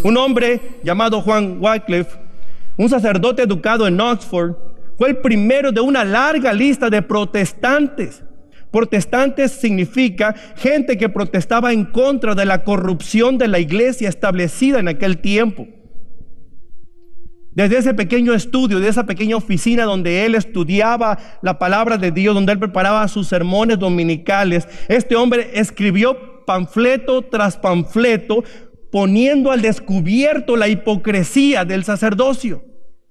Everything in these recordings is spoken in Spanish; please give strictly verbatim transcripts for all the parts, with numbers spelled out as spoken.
Un hombre llamado Juan Wycliffe, un sacerdote educado en Oxford, fue el primero de una larga lista de protestantes. Protestantes significa gente que protestaba en contra de la corrupción de la iglesia establecida en aquel tiempo. Desde ese pequeño estudio, de esa pequeña oficina donde él estudiaba la palabra de Dios, donde él preparaba sus sermones dominicales, este hombre escribió panfleto tras panfleto, poniendo al descubierto la hipocresía del sacerdocio.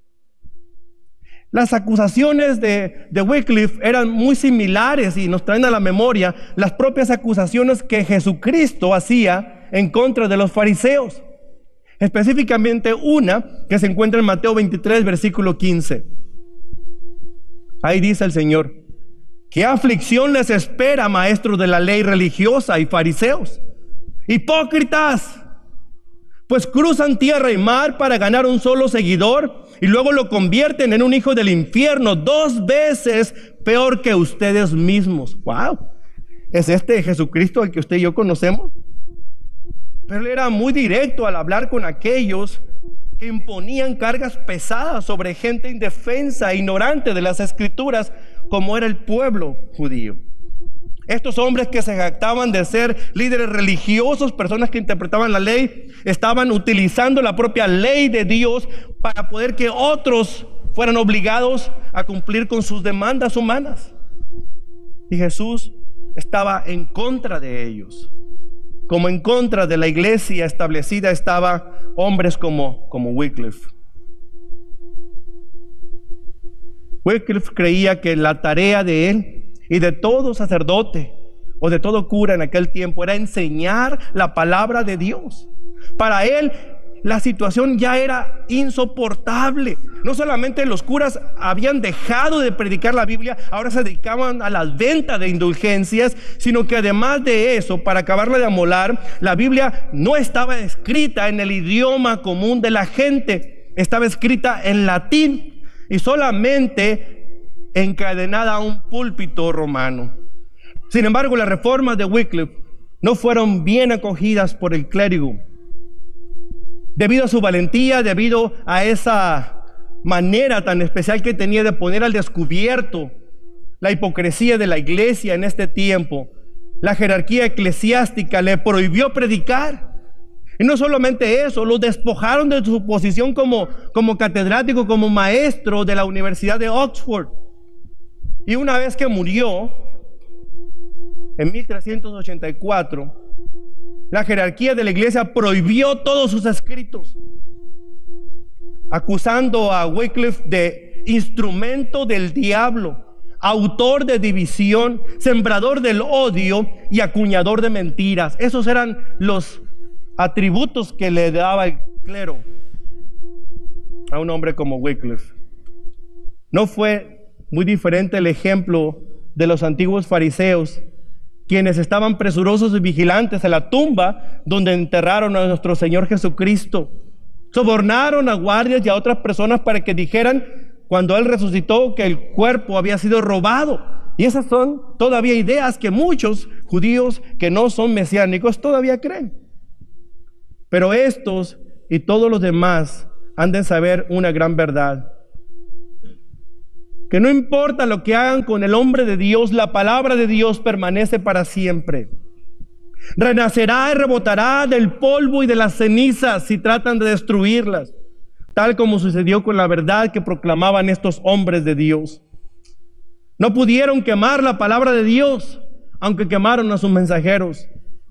Las acusaciones de, de Wycliffe eran muy similares y nos traen a la memoria las propias acusaciones que Jesucristo hacía en contra de los fariseos. Específicamente una que se encuentra en Mateo veintitrés, versículo quince. Ahí dice el Señor: ¿qué aflicción les espera, maestros de la ley religiosa y fariseos? ¡Hipócritas! Pues cruzan tierra y mar para ganar un solo seguidor y luego lo convierten en un hijo del infierno, dos veces peor que ustedes mismos. ¡Wow! ¿Es este Jesucristo el que usted y yo conocemos? Pero él era muy directo al hablar con aquellos que imponían cargas pesadas sobre gente indefensa e ignorante de las Escrituras, como era el pueblo judío. Estos hombres que se jactaban de ser líderes religiosos, personas que interpretaban la ley, estaban utilizando la propia ley de Dios para poder que otros fueran obligados a cumplir con sus demandas humanas. Y Jesús estaba en contra de ellos. Como en contra de la iglesia establecida estaban hombres como, como Wycliffe. Wycliffe creía que la tarea de él y de todo sacerdote o de todo cura en aquel tiempo era enseñar la palabra de Dios. Para él la situación ya era insoportable. No solamente los curas habían dejado de predicar la Biblia, ahora se dedicaban a la venta de indulgencias, sino que además de eso, para acabarla de amolar, la Biblia no estaba escrita en el idioma común de la gente, estaba escrita en latín y solamente encadenada a un púlpito romano. Sin embargo, las reformas de Wycliffe no fueron bien acogidas por el clérigo. Debido a su valentía, debido a esa manera tan especial que tenía de poner al descubierto la hipocresía de la iglesia en este tiempo, la jerarquía eclesiástica le prohibió predicar. Y no solamente eso, lo despojaron de su posición como, como catedrático, como maestro de la Universidad de Oxford. Y una vez que murió, en mil trescientos ochenta y cuatro, la jerarquía de la iglesia prohibió todos sus escritos, acusando a Wycliffe de instrumento del diablo, autor de división, sembrador del odio y acuñador de mentiras. Esos eran los atributos que le daba el clero a un hombre como Wycliffe. No fue muy diferente el ejemplo de los antiguos fariseos, quienes estaban presurosos y vigilantes en la tumba donde enterraron a nuestro Señor Jesucristo. Sobornaron a guardias y a otras personas para que dijeran cuando Él resucitó que el cuerpo había sido robado. Y esas son todavía ideas que muchos judíos que no son mesiánicos todavía creen. Pero estos y todos los demás han de saber una gran verdad: que no importa lo que hagan con el hombre de Dios, la palabra de Dios permanece para siempre. Renacerá y rebotará del polvo y de las cenizas si tratan de destruirlas, tal como sucedió con la verdad que proclamaban estos hombres de Dios. No pudieron quemar la palabra de Dios, aunque quemaron a sus mensajeros.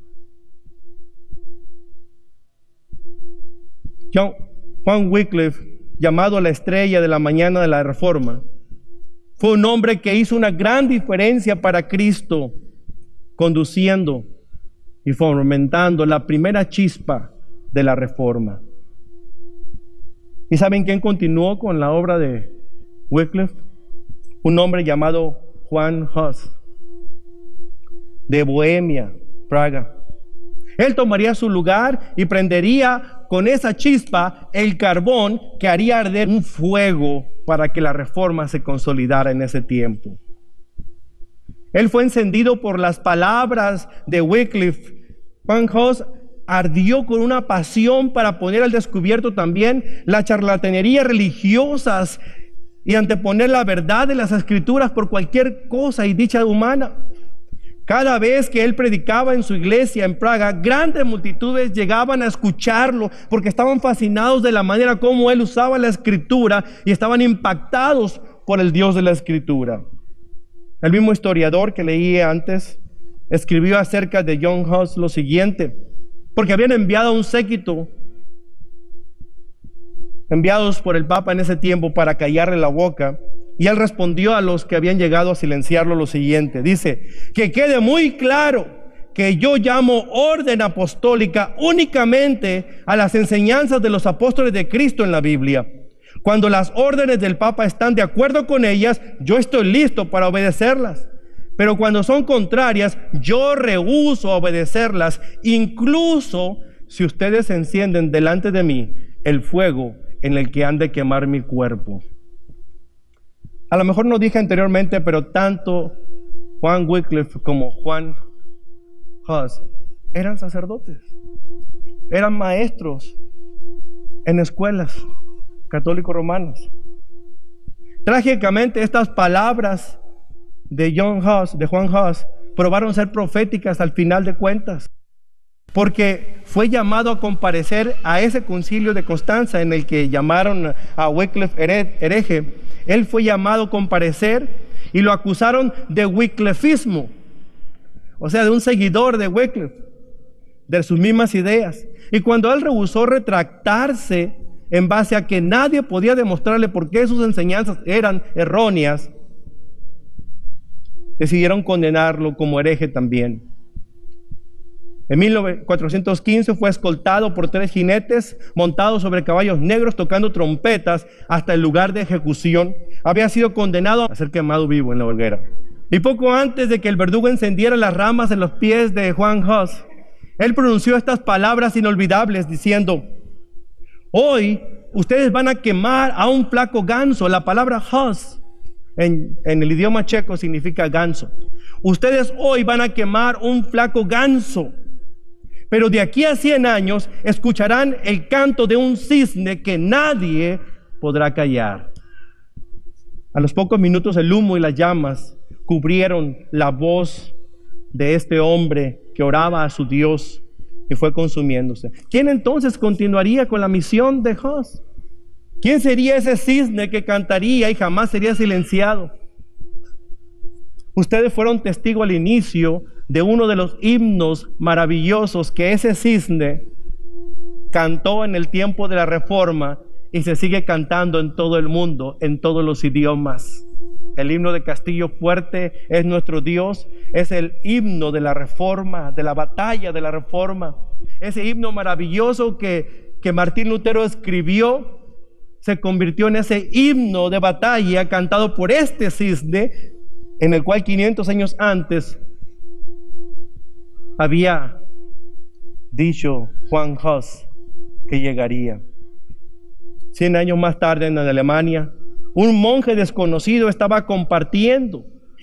Juan Wycliffe, llamado la estrella de la mañana de la Reforma, fue un hombre que hizo una gran diferencia para Cristo, conduciendo y fomentando la primera chispa de la Reforma. ¿Y saben quién continuó con la obra de Wycliffe? Un hombre llamado Juan Hus, de Bohemia, Praga. Él tomaría su lugar y prendería con esa chispa el carbón que haría arder un fuego para que la Reforma se consolidara en ese tiempo. Él fue encendido por las palabras de Wycliffe. Juan Hus ardió con una pasión para poner al descubierto también la charlatanería religiosas y anteponer la verdad de las Escrituras por cualquier cosa y dicha humana. Cada vez que él predicaba en su iglesia en Praga, grandes multitudes llegaban a escucharlo porque estaban fascinados de la manera como él usaba la Escritura y estaban impactados por el Dios de la Escritura. El mismo historiador que leí antes escribió acerca de John Huss lo siguiente: porque habían enviado un séquito, enviados por el Papa en ese tiempo para callarle la boca, y él respondió a los que habían llegado a silenciarlo lo siguiente, dice: que quede muy claro que yo llamo orden apostólica únicamente a las enseñanzas de los apóstoles de Cristo en la Biblia. Cuando las órdenes del Papa están de acuerdo con ellas, yo estoy listo para obedecerlas. Pero cuando son contrarias, yo rehúso obedecerlas, incluso si ustedes encienden delante de mí el fuego en el que han de quemar mi cuerpo. A lo mejor no dije anteriormente, pero tanto Juan Wycliffe como Juan Huss eran sacerdotes, eran maestros en escuelas católicos romanas. Trágicamente, estas palabras de John Huss, de Juan Huss, probaron ser proféticas al final de cuentas, porque fue llamado a comparecer a ese concilio de Constanza en el que llamaron a Wycliffe hereje. Él fue llamado a comparecer y lo acusaron de wyclifismo, o sea, de un seguidor de Wycliffe, de sus mismas ideas. Y cuando él rehusó retractarse en base a que nadie podía demostrarle por qué sus enseñanzas eran erróneas, decidieron condenarlo como hereje también. En mil cuatrocientos quince fue escoltado por tres jinetes montados sobre caballos negros tocando trompetas hasta el lugar de ejecución. Había sido condenado a ser quemado vivo en la hoguera. Y poco antes de que el verdugo encendiera las ramas en los pies de Juan Huss, él pronunció estas palabras inolvidables diciendo: hoy ustedes van a quemar a un flaco ganso. La palabra Huss en, en el idioma checo significa ganso. Ustedes hoy van a quemar un flaco ganso, pero de aquí a cien años escucharán el canto de un cisne que nadie podrá callar. A los pocos minutos el humo y las llamas cubrieron la voz de este hombre que oraba a su Dios y fue consumiéndose. ¿Quién entonces continuaría con la misión de Huss? ¿Quién sería ese cisne que cantaría y jamás sería silenciado? Ustedes fueron testigos al inicio de uno de los himnos maravillosos que ese cisne cantó en el tiempo de la Reforma y se sigue cantando en todo el mundo, en todos los idiomas. El himno de Castillo Fuerte es nuestro Dios, es el himno de la Reforma, de la batalla de la Reforma. Ese himno maravilloso que, que Martín Lutero escribió se convirtió en ese himno de batalla cantado por este cisne, en el cual quinientos años antes había dicho Juan Huss que llegaría. Cien años más tarde, en Alemania, un monje desconocido estaba compartiendo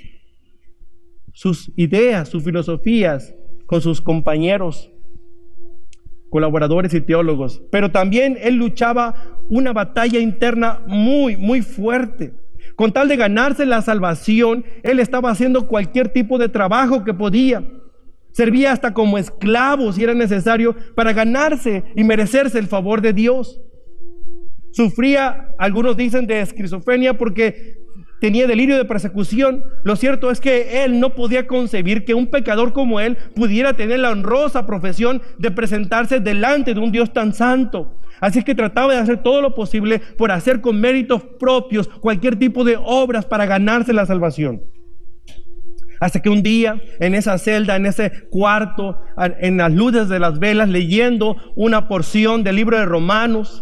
sus ideas, sus filosofías con sus compañeros, colaboradores y teólogos, pero también él luchaba una batalla interna muy, muy fuerte. Con tal de ganarse la salvación, él estaba haciendo cualquier tipo de trabajo que podía. Servía hasta como esclavo si era necesario para ganarse y merecerse el favor de Dios. Sufría, algunos dicen, de esquizofrenia porque tenía delirio de persecución. Lo cierto es que él no podía concebir que un pecador como él pudiera tener la honrosa profesión de presentarse delante de un Dios tan santo. Así que trataba de hacer todo lo posible por hacer con méritos propios cualquier tipo de obras para ganarse la salvación. Hasta que un día, en esa celda, en ese cuarto, en las luces de las velas, leyendo una porción del libro de Romanos,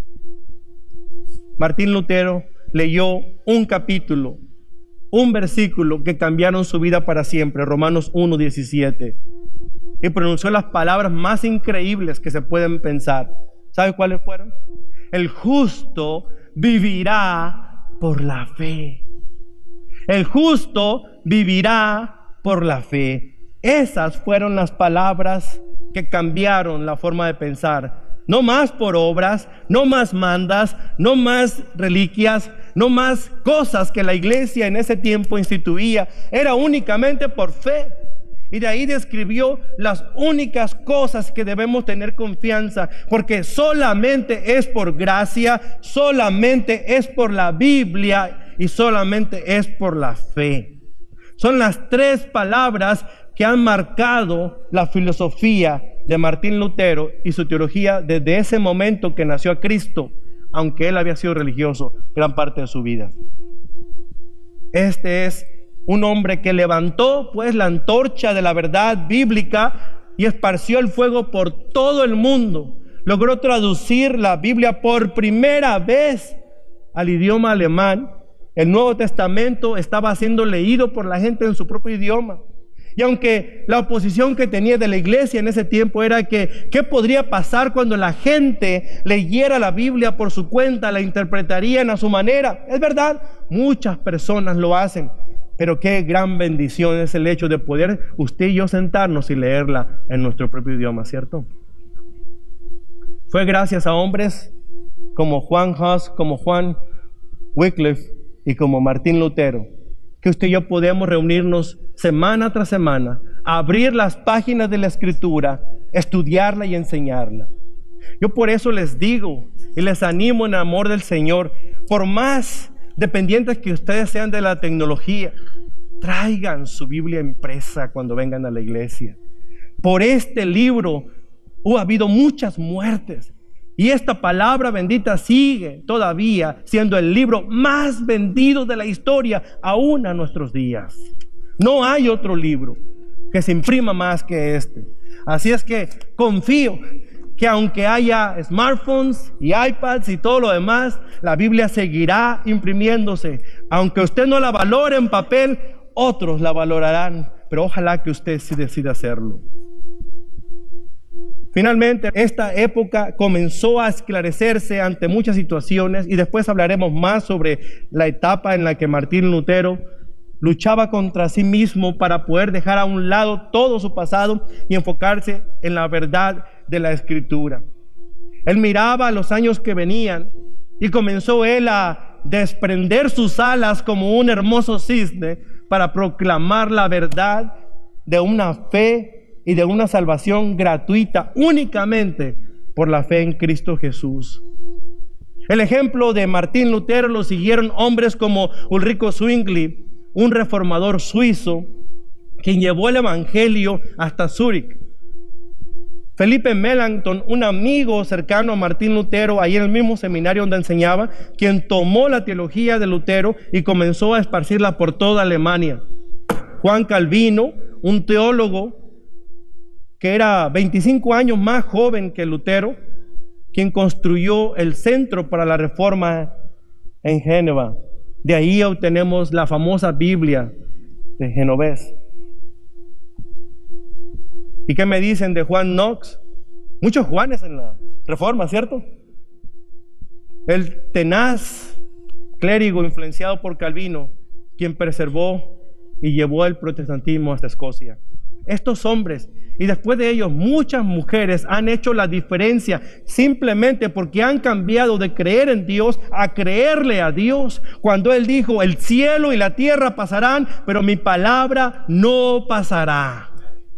Martín Lutero leyó un capítulo, un versículo que cambiaron su vida para siempre, Romanos uno diecisiete, y pronunció las palabras más increíbles que se pueden pensar. ¿Sabe cuáles fueron? El justo vivirá por la fe. El justo vivirá por la fe. Esas fueron las palabras que cambiaron la forma de pensar. No más por obras, no más mandas, no más reliquias, no más cosas que la iglesia en ese tiempo instituía. Era únicamente por fe. Y de ahí describió las únicas cosas que debemos tener confianza, porque solamente es por gracia, solamente es por la Biblia y solamente es por la fe. Son las tres palabras que han marcado la filosofía de Martín Lutero y su teología desde ese momento que nació a Cristo, aunque él había sido religioso gran parte de su vida. Este es un hombre que levantó pues la antorcha de la verdad bíblica y esparció el fuego por todo el mundo. Logró traducir la Biblia por primera vez al idioma alemán. El Nuevo Testamento estaba siendo leído por la gente en su propio idioma. Y aunque la oposición que tenía de la iglesia en ese tiempo era que ¿qué podría pasar cuando la gente leyera la Biblia por su cuenta, la interpretarían a su manera? Es verdad, muchas personas lo hacen, pero qué gran bendición es el hecho de poder usted y yo sentarnos y leerla en nuestro propio idioma, ¿cierto? Fue gracias a hombres como Juan Hus, como Juan Wycliffe y como Martín Lutero que usted y yo podemos reunirnos semana tras semana, abrir las páginas de la Escritura, estudiarla y enseñarla. Yo por eso les digo y les animo en amor del Señor, por más dependientes que ustedes sean de la tecnología, traigan su Biblia impresa cuando vengan a la iglesia. Por este libro ha habido muchas muertes y esta palabra bendita sigue todavía siendo el libro más vendido de la historia aún a nuestros días. No hay otro libro que se imprima más que este. Así es que confío que aunque haya smartphones y iPads y todo lo demás, la Biblia seguirá imprimiéndose. Aunque usted no la valore en papel, otros la valorarán, pero ojalá que usted sí decida hacerlo. Finalmente, esta época comenzó a esclarecerse ante muchas situaciones y después hablaremos más sobre la etapa en la que Martín Lutero luchaba contra sí mismo para poder dejar a un lado todo su pasado y enfocarse en la verdad de la Escritura. Él miraba los años que venían y comenzó él a desprender sus alas como un hermoso cisne para proclamar la verdad de una fe y de una salvación gratuita únicamente por la fe en Cristo Jesús. El ejemplo de Martín Lutero lo siguieron hombres como Ulrico Zwingli, un reformador suizo, quien llevó el evangelio hasta Zúrich. Felipe Melanchthon, un amigo cercano a Martín Lutero, ahí en el mismo seminario donde enseñaba, quien tomó la teología de Lutero y comenzó a esparcirla por toda Alemania. Juan Calvino, un teólogo que era veinticinco años más joven que Lutero, quien construyó el Centro para la Reforma en Génova. De ahí obtenemos la famosa Biblia de Genovés. ¿Y qué me dicen de Juan Knox? Muchos Juanes en la Reforma, ¿cierto? El tenaz clérigo influenciado por Calvino, quien preservó y llevó el protestantismo hasta Escocia. Estos hombres, y después de ellos muchas mujeres, han hecho la diferencia simplemente porque han cambiado de creer en Dios a creerle a Dios. Cuando Él dijo, el cielo y la tierra pasarán, pero mi palabra no pasará.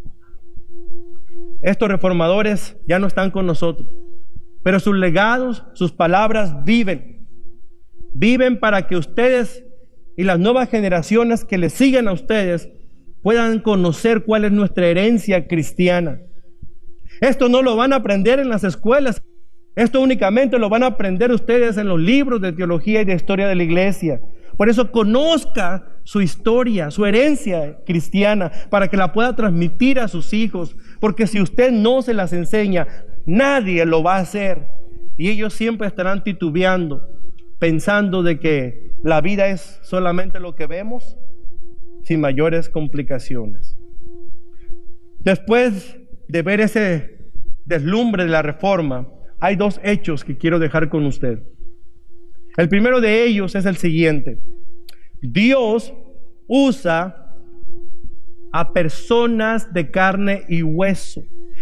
Estos reformadores ya no están con nosotros, pero sus legados, sus palabras viven. Viven para que ustedes y las nuevas generaciones que les siguen a ustedes puedan conocer cuál es nuestra herencia cristiana. Esto no lo van a aprender en las escuelas. Esto únicamente lo van a aprender ustedes en los libros de teología y de historia de la iglesia. Por eso conozca su historia, su herencia cristiana, para que la pueda transmitir a sus hijos. Porque si usted no se las enseña, nadie lo va a hacer. Y ellos siempre estarán titubeando, pensando de que la vida es solamente lo que vemos, sin mayores complicaciones. Después de ver ese deslumbre de la Reforma, hay dos hechos que quiero dejar con usted. El primero de ellos es el siguiente: Dios usa a personas de carne y hueso.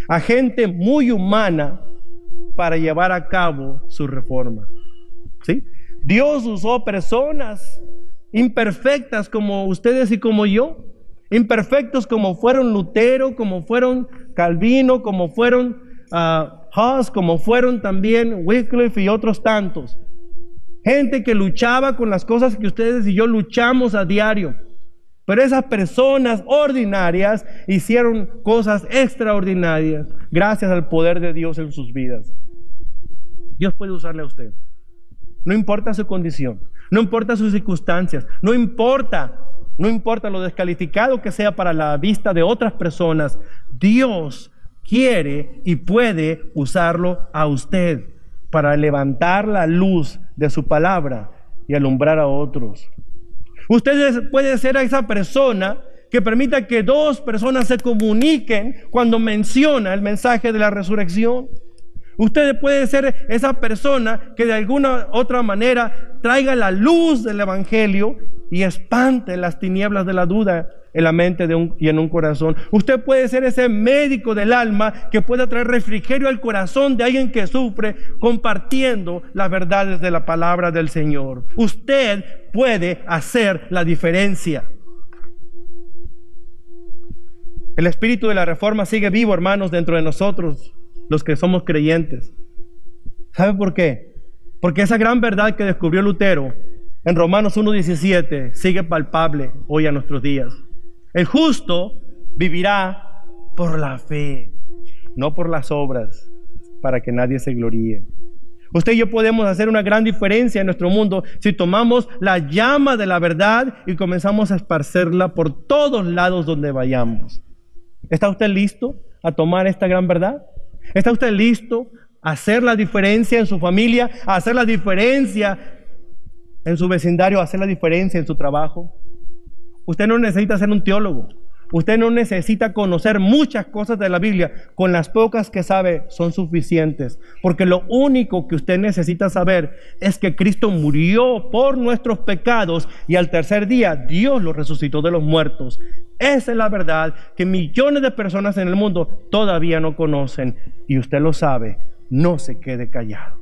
a gente muy humana para llevar a cabo su reforma. ¿Sí? Dios usó personas imperfectas como ustedes y como yo, imperfectos como fueron Lutero, como fueron Calvino, como fueron uh, Huss, como fueron también Wycliffe y otros tantos. Gente que luchaba con las cosas que ustedes y yo luchamos a diario. Pero esas personas ordinarias hicieron cosas extraordinarias gracias al poder de Dios en sus vidas. Dios puede usarle a usted. No importa su condición, no importa sus circunstancias, no importa, no importa lo descalificado que sea para la vista de otras personas. Dios quiere y puede usarlo a usted para levantar la luz de su palabra y alumbrar a otros. Usted puede ser esa persona que permita que dos personas se comuniquen cuando menciona el mensaje de la resurrección. Usted puede ser esa persona que de alguna otra manera traiga la luz del evangelio y espante las tinieblas de la duda en la mente de un, y en un corazón. Usted puede ser ese médico del alma que pueda traer refrigerio al corazón de alguien que sufre, compartiendo las verdades de la palabra del Señor. Usted puede hacer la diferencia. El espíritu de la reforma sigue vivo, hermanos, dentro de nosotros, los que somos creyentes. ¿Sabe por qué? Porque esa gran verdad que descubrió Lutero en Romanos uno diecisiete sigue palpable hoy a nuestros días. El justo vivirá por la fe, no por las obras, para que nadie se gloríe. Usted y yo podemos hacer una gran diferencia en nuestro mundo si tomamos la llama de la verdad y comenzamos a esparcerla por todos lados donde vayamos. ¿Está usted listo a tomar esta gran verdad? ¿Está usted listo a hacer la diferencia en su familia, a hacer la diferencia en su vecindario, a hacer la diferencia en su trabajo? Usted no necesita ser un teólogo. Usted no necesita conocer muchas cosas de la Biblia. Con las pocas que sabe son suficientes. Porque lo único que usted necesita saber es que Cristo murió por nuestros pecados y al tercer día Dios lo resucitó de los muertos. Esa es la verdad que millones de personas en el mundo todavía no conocen. Y usted lo sabe. No se quede callado.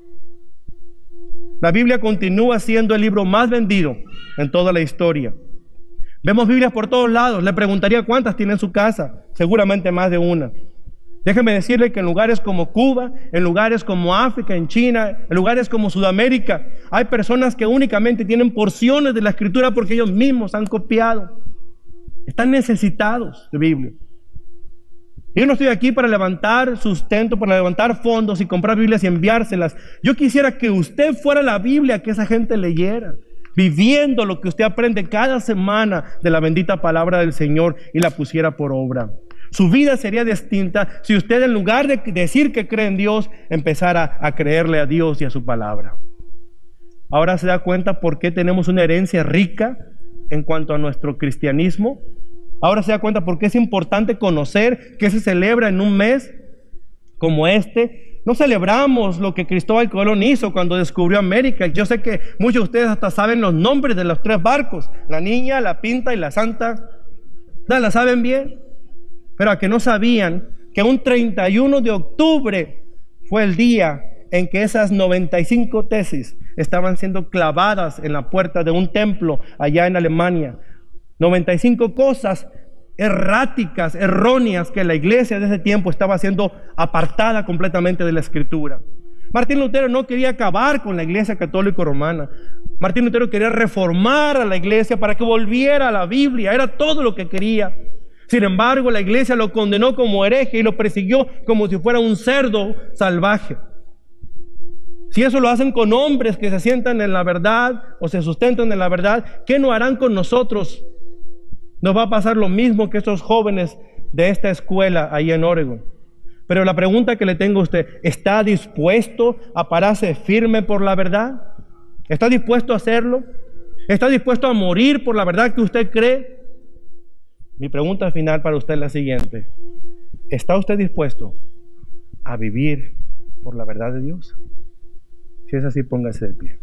La Biblia continúa siendo el libro más vendido en toda la historia. Vemos Biblias por todos lados. Le preguntaría cuántas tiene en su casa. Seguramente más de una. Déjeme decirle que en lugares como Cuba, en lugares como África, en China, en lugares como Sudamérica, hay personas que únicamente tienen porciones de la Escritura porque ellos mismos han copiado. Están necesitados de Biblia. Yo no estoy aquí para levantar sustento, para levantar fondos y comprar Biblias y enviárselas. Yo quisiera que usted fuera la Biblia que esa gente leyera, viviendo lo que usted aprende cada semana de la bendita palabra del Señor y la pusiera por obra. Su vida sería distinta si usted, en lugar de decir que cree en Dios, empezara a creerle a Dios y a su palabra. Ahora se da cuenta por qué tenemos una herencia rica en cuanto a nuestro cristianismo. Ahora se da cuenta por qué es importante conocer qué se celebra en un mes como este. No celebramos lo que Cristóbal Colón hizo cuando descubrió América. Yo sé que muchos de ustedes hasta saben los nombres de los tres barcos: la Niña, la Pinta y la Santa. ¿No la saben bien? Pero a que no sabían que un treinta y uno de octubre fue el día en que esas noventa y cinco tesis estaban siendo clavadas en la puerta de un templo allá en Alemania. noventa y cinco cosas erráticas, erróneas, que la iglesia de ese tiempo estaba siendo apartada completamente de la Escritura. Martín Lutero no quería acabar con la iglesia católica romana. Martín Lutero quería reformar a la iglesia para que volviera a la Biblia. Era todo lo que quería. Sin embargo, la iglesia lo condenó como hereje y lo persiguió como si fuera un cerdo salvaje. Si eso lo hacen con hombres que se sientan en la verdad o se sustentan en la verdad, ¿qué no harán con nosotros? Nos va a pasar lo mismo que estos jóvenes de esta escuela ahí en Oregon. Pero la pregunta que le tengo a usted: ¿está dispuesto a pararse firme por la verdad? ¿Está dispuesto a hacerlo? ¿Está dispuesto a morir por la verdad que usted cree? Mi pregunta final para usted es la siguiente: ¿está usted dispuesto a vivir por la verdad de Dios? Si es así, póngase de pie.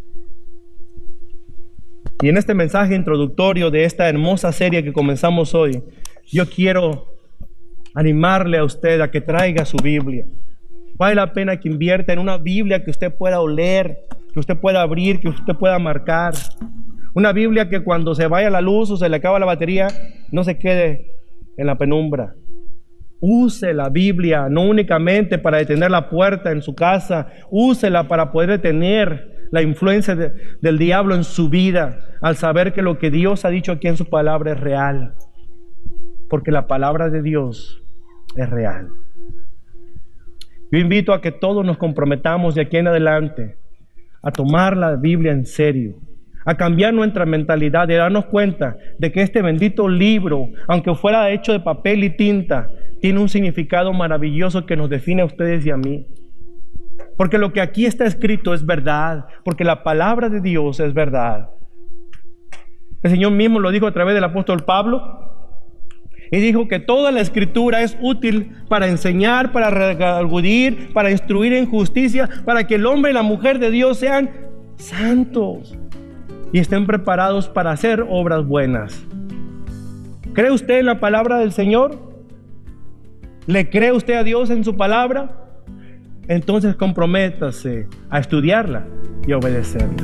Y en este mensaje introductorio de esta hermosa serie que comenzamos hoy, yo quiero animarle a usted a que traiga su Biblia. Vale la pena que invierta en una Biblia que usted pueda oler, que usted pueda abrir, que usted pueda marcar. Una Biblia que cuando se vaya la luz o se le acaba la batería, no se quede en la penumbra. Use la Biblia no únicamente para detener la puerta en su casa, úsela para poder detener la influencia de, del diablo en su vida, al saber que lo que Dios ha dicho aquí en su palabra es real. Porque la palabra de Dios es real. Yo invito a que todos nos comprometamos de aquí en adelante a tomar la Biblia en serio, a cambiar nuestra mentalidad y darnos cuenta de que este bendito libro, aunque fuera hecho de papel y tinta, tiene un significado maravilloso que nos define a ustedes y a mí. Porque lo que aquí está escrito es verdad, porque la palabra de Dios es verdad. El Señor mismo lo dijo a través del apóstol Pablo, y dijo que toda la escritura es útil para enseñar, para redarguir, para instruir en justicia, para que el hombre y la mujer de Dios sean santos y estén preparados para hacer obras buenas. ¿Cree usted en la palabra del Señor? ¿Le cree usted a Dios en su palabra? Entonces comprométase a estudiarla y a obedecerla.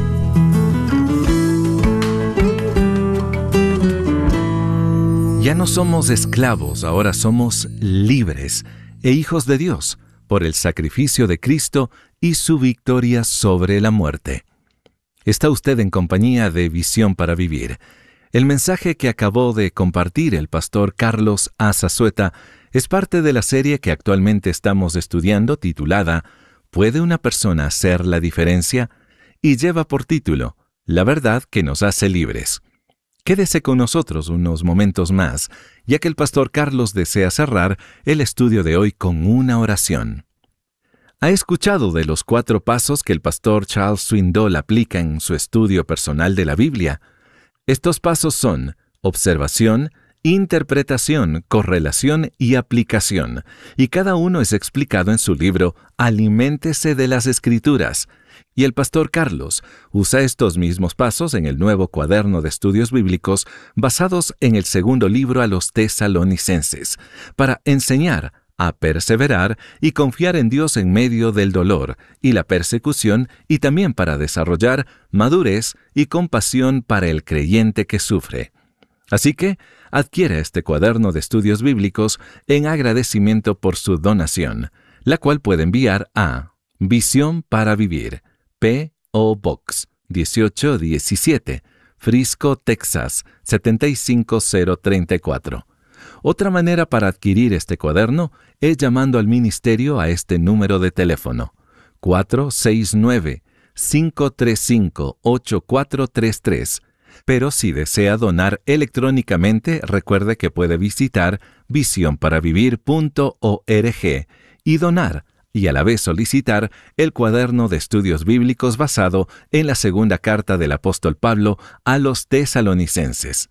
Ya no somos esclavos, ahora somos libres e hijos de Dios por el sacrificio de Cristo y su victoria sobre la muerte. Está usted en compañía de Visión para Vivir. El mensaje que acabó de compartir el pastor Carlos A. Zazueta es parte de la serie que actualmente estamos estudiando titulada ¿Puede una persona hacer la diferencia? Y lleva por título La verdad que nos hace libres. Quédese con nosotros unos momentos más, ya que el pastor Carlos desea cerrar el estudio de hoy con una oración. ¿Ha escuchado de los cuatro pasos que el pastor Charles Swindoll aplica en su estudio personal de la Biblia? Estos pasos son observación, interpretación, correlación y aplicación, y cada uno es explicado en su libro Aliméntese de las Escrituras. Y el pastor Carlos usa estos mismos pasos en el nuevo cuaderno de estudios bíblicos basados en el segundo libro a los tesalonicenses, para enseñar a perseverar y confiar en Dios en medio del dolor y la persecución, y también para desarrollar madurez y compasión para el creyente que sufre. Así que adquiere este cuaderno de estudios bíblicos en agradecimiento por su donación, la cual puede enviar a Visión para Vivir, P O Box dieciocho diecisiete, Frisco, Texas setenta y cinco cero treinta y cuatro. Otra manera para adquirir este cuaderno es llamando al ministerio a este número de teléfono cuatro seis nueve, cinco tres cinco, ocho cuatro tres tres. Pero si desea donar electrónicamente, recuerde que puede visitar visión para vivir punto org y donar, y a la vez solicitar el cuaderno de estudios bíblicos basado en la segunda carta del apóstol Pablo a los tesalonicenses.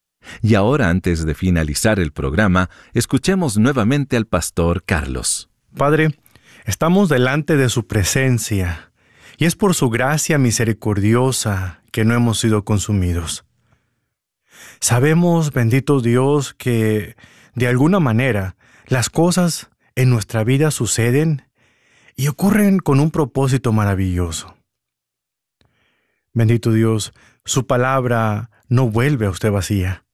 Y ahora, antes de finalizar el programa, escuchemos nuevamente al pastor Carlos. Padre, estamos delante de su presencia, y es por su gracia misericordiosa que no hemos sido consumidos. Sabemos, bendito Dios, que de alguna manera las cosas en nuestra vida suceden y ocurren con un propósito maravilloso. Bendito Dios, su palabra no vuelve a usted vacía.